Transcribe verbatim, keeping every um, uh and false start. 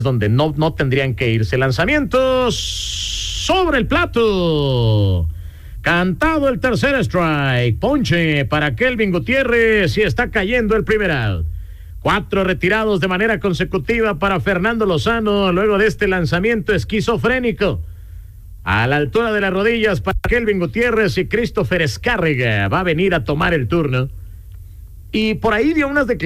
donde no, no tendrían que irse. Lanzamientos sobre el plato. Cantado el tercer strike. Ponche para Kelvin Gutiérrez y está cayendo el primer out. Cuatro retirados de manera consecutiva para Fernando Lozano luego de este lanzamiento esquizofrénico. A la altura de las rodillas para Kelvin Gutiérrez y Christopher Escárrega va a venir a tomar el turno. Y por ahí dio unas declaraciones